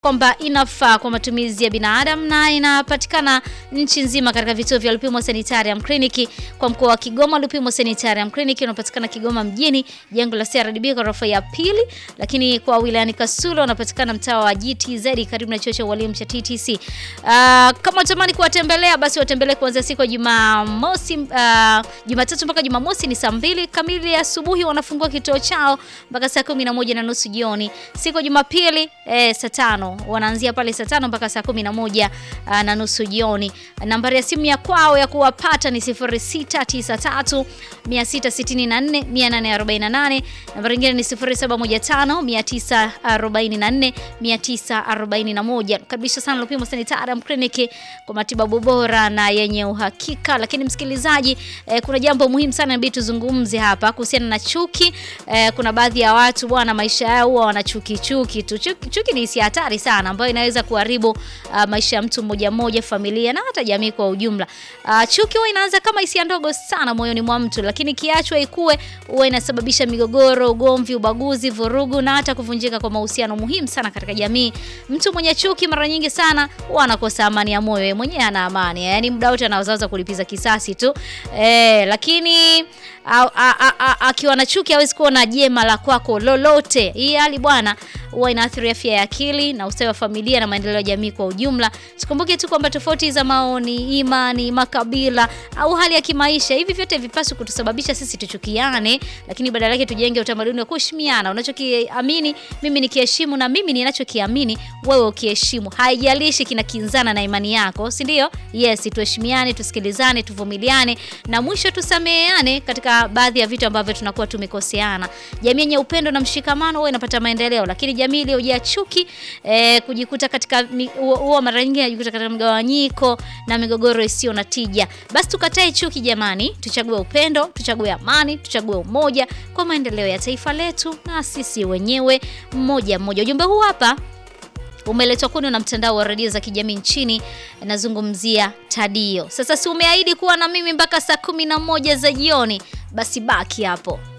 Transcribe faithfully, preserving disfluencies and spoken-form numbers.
kwamba inafaa kwa matumizi ya binadamu na inapatikana nchi nzima katika vituo vya Lupimo Sanitarium Clinic. Kwa mkoa wa Kigoma, Lupimo Sanitarium Clinic inapatikana Kigoma mjini, jengo la C R D B ghorofa ya pili, lakini kwa wilayani Kasulo unapatikana mtaa wa G T Z karibu na chuo cha walimu cha T T C. Uh, kama unatamani kuwatembelea basi watembelee kuanzia siku ya Jumamosi, uh, Jumatatu mpaka Jumamosi ni saa mbili kamili asubuhi wanafungua kituo chao mpaka saa kumi na moja na nusu jioni. Siku ya Jumapili eh, saa tano wanaanzia pale saa tano mpaka saa kumi na moja uh, na nusu jioni. Nambari ya simu ya kwao ya kuwapata ni sifuri sita tisa tatu sita sita nne nane nane arobaini na nane. Nambari nyingine ni sifuri saba moja tano tisa arobaini na nne tisa arobaini na moja. Kabisa sana Lupimo Sanitarium Clinic kwa matibabu bora na yenye uhakika. Lakini msikilizaji, eh, kuna jambo muhimu sana inabidi tuzungumze hapa kuhusiana na chuki. Eh, kuna baadhi ya watu bwana maisha yao huwa wana chuki chuki tu. Chuki, chuki ni hisia hatari sana ambayo inaweza kuharibu uh, maisha ya mtu mmoja mmoja, familia na hata jamii kwa ujumla. Uh, chuki huwa inaanza kama hisia ndogo sana moyoni mwa mtu, lakini kiachwa ikue huwa inasababisha migogoro, ugomvi, ubaguzi, vurugu na hata kuvunjika kwa mahusiano muhimu sana katika jamii. Mtu mwenye chuki mara nyingi sana huwa anakosa amani ya moyo, yeye mwenyewe ana amani. Yaani muda wote anawaza kulipiza kisasi tu. Eh, lakini akiwa na chuki hawezi kuona jema la kwako lolote. Hii hali bwana huwa inaathiri afya ya akili na ustawi wa familia na maendeleo ya jamii kwa ujumla. Tukumbuke tu kwamba tofauti za maoni, imani, makabila au hali ya kimaisha, hivi vyote vipaswi kutusababisha sisi tuchukiane, lakini badala yake tujenge utamaduni wa kuheshimiana. Unachokiamini mimi nikiheshimu na mimi ninachokiamini wewe ukiheshimu. Haijalishi kinakinzana na imani yako, si ndio? Yes, tuheshimiane, tusikilizane, tuvumiliane na mwisho tusameheane katika baadhi ya vitu ambavyo tunakuwa tumekoseana. Jamii yenye upendo na mshikamano huwa inapata maendeleo, lakini jamii iliyojaa chuki eh, kujikuta katika huwa mara nyingi inajikuta katika mgawanyiko na migogoro isiyo na tija. Basi tukatae chuki jamani, tuchague upendo, tuchague amani, tuchague umoja kwa maendeleo ya taifa letu na sisi wenyewe mmoja mmoja. Ujumbe huu hapa umeletwa kwenu na mtandao wa redio za kijamii nchini, nazungumzia Tadio. Sasa si umeahidi kuwa na mimi mpaka saa kumi na moja za jioni, basi baki hapo.